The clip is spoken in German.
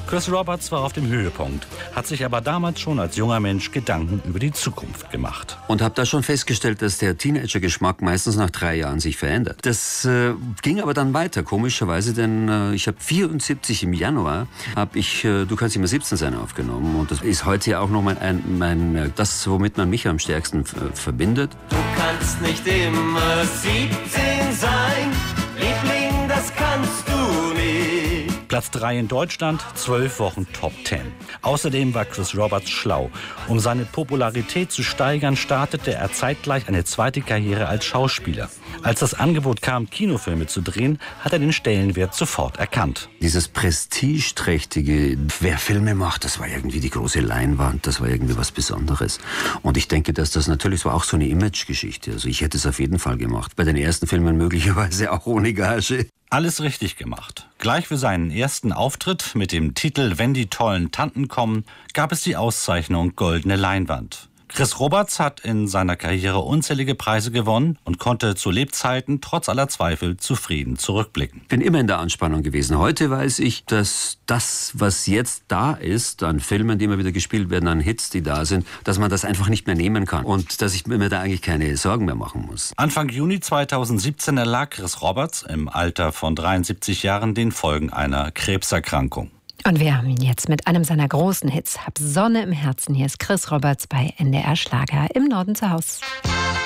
Chris Roberts war auf dem Höhepunkt, hat sich aber damals schon als junger Mensch Gedanken über die Zukunft gemacht. Und habe da schon festgestellt, dass der Teenager-Geschmack meistens nach 3 Jahren sich verändert. Das ging aber dann weiter, komischerweise, denn ich habe 74 im Januar, habe ich Du kannst immer 17 sein aufgenommen. Und das ist heute ja auch noch das, womit man mich am stärksten verbindet. Du kannst nicht immer 17 sein, Liebling, das kannst du nicht. Platz 3 in Deutschland, 12 Wochen Top 10. Außerdem war Chris Roberts schlau. Um seine Popularität zu steigern, startete er zeitgleich eine zweite Karriere als Schauspieler. Als das Angebot kam, Kinofilme zu drehen, hat er den Stellenwert sofort erkannt. Dieses prestigeträchtige, wer Filme macht, das war irgendwie die große Leinwand, das war irgendwie was Besonderes. Und ich denke, dass das natürlich war auch so eine Imagegeschichte. Also ich hätte es auf jeden Fall gemacht. Bei den ersten Filmen möglicherweise auch ohne Gage. Alles richtig gemacht. Gleich für seinen ersten Auftritt mit dem Titel »Wenn die tollen Tanten kommen« gab es die Auszeichnung Goldene Leinwand. Chris Roberts hat in seiner Karriere unzählige Preise gewonnen und konnte zu Lebzeiten trotz aller Zweifel zufrieden zurückblicken. Ich bin immer in der Anspannung gewesen. Heute weiß ich, dass das, was jetzt da ist, an Filmen, die immer wieder gespielt werden, an Hits, die da sind, dass man das einfach nicht mehr nehmen kann und dass ich mir da eigentlich keine Sorgen mehr machen muss. Anfang Juni 2017 erlag Chris Roberts im Alter von 73 Jahren den Folgen einer Krebserkrankung. Und wir haben ihn jetzt mit einem seiner großen Hits. Hab Sonne im Herzen. Hier ist Chris Roberts bei NDR Schlager im Norden zu Hause.